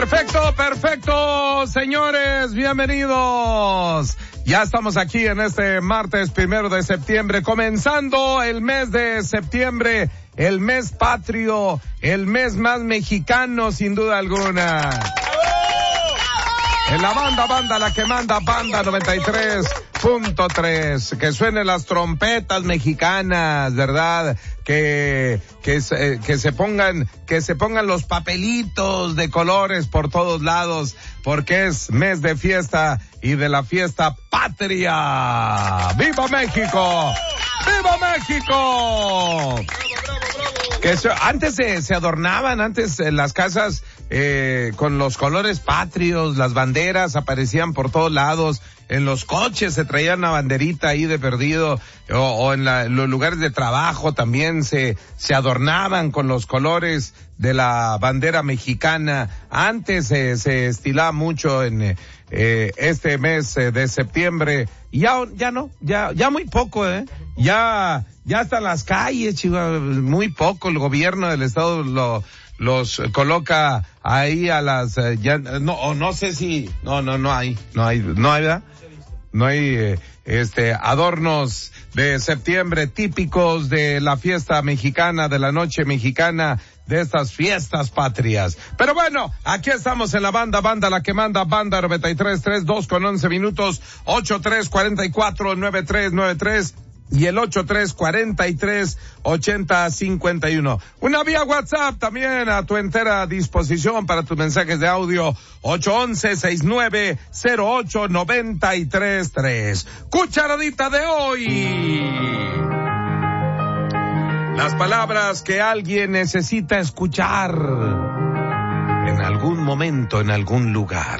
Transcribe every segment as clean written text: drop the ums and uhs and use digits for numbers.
Perfecto, señores, bienvenidos. Ya estamos aquí en este martes 1 de septiembre, comenzando el mes de septiembre, el mes patrio, el mes más mexicano sin duda alguna. En la banda, la que manda, banda 93.3, que suenen las trompetas mexicanas, ¿verdad? Que se pongan los papelitos de colores por todos lados, porque es mes de fiesta y de la fiesta patria. ¡Viva México! ¡Viva México! Que antes se adornaban, las casas con los colores patrios, las banderas aparecían por todos lados, en los coches se traía una banderita ahí de perdido, o en los lugares de trabajo también se adornaban con los colores de la bandera mexicana. Antes se estilaba mucho en este mes de septiembre. Ya muy poco, ya hasta las calles, Chihuahua, muy poco. El gobierno del estado los coloca ahí a las, no sé si, no hay, ¿verdad? No hay, adornos de septiembre típicos de la fiesta mexicana, de la noche mexicana, de estas fiestas patrias. Pero bueno, aquí estamos en la banda, la que manda, banda 93.3, 2:11, 8344-9393 y el 8343-8051. Una vía WhatsApp también a tu entera disposición para tus mensajes de audio, 811-6908-933. Cucharadita de hoy. Las palabras que alguien necesita escuchar en algún momento, en algún lugar.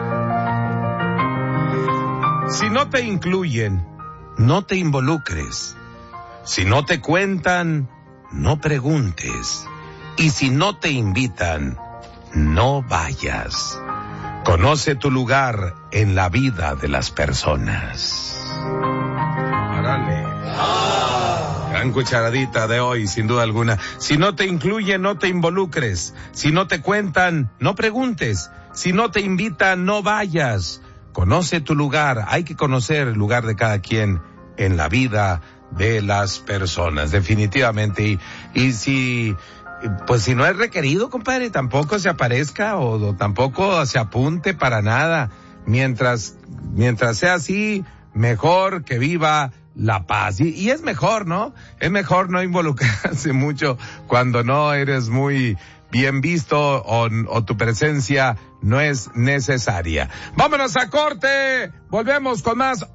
Si no te incluyen, no te involucres. Si no te cuentan, no preguntes. Y si no te invitan, no vayas. Conoce tu lugar en la vida de las personas. Órale. Gran cucharadita de hoy, sin duda alguna. Si no te incluyen, no te involucres. Si no te cuentan, no preguntes. Si no te invitan, no vayas. Conoce tu lugar. Hay que conocer el lugar de cada quien en la vida de las personas, definitivamente. Y si no es requerido, compadre, tampoco se aparezca o tampoco se apunte para nada. Mientras sea así, mejor que viva la paz. Y es mejor, ¿no? Es mejor no involucrarse mucho cuando no eres muy bien visto o tu presencia no es necesaria. Vámonos a corte. Volvemos con más.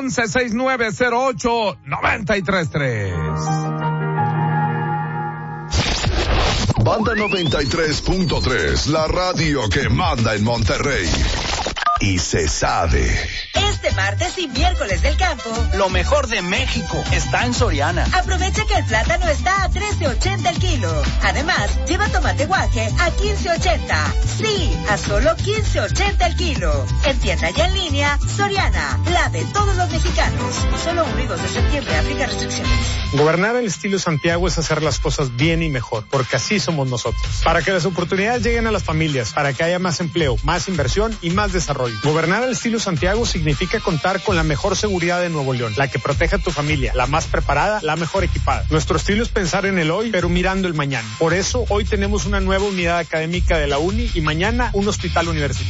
811-6908-933. Banda 93.3, la radio que manda en Monterrey. Y se sabe. Este martes y miércoles del campo, lo mejor de México está en Soriana. Aprovecha que el plátano está a $13.80 el kilo. Además, lleva tomate guaje a $15.80. Sí, a solo $15.80 el kilo. En tienda y en línea, Soriana, la de todos los mexicanos. Solo 1 y 2 de septiembre, aplica restricciones. Gobernar al estilo Santiago es hacer las cosas bien y mejor, porque así somos nosotros. Para que las oportunidades lleguen a las familias, para que haya más empleo, más inversión y más desarrollo. Gobernar al estilo Santiago significa contar con la mejor seguridad de Nuevo León, la que protege a tu familia, la más preparada, la mejor equipada. Nuestro estilo es pensar en el hoy, pero mirando el mañana. Por eso, hoy tenemos una nueva unidad académica de la UNI y mañana un hospital universitario.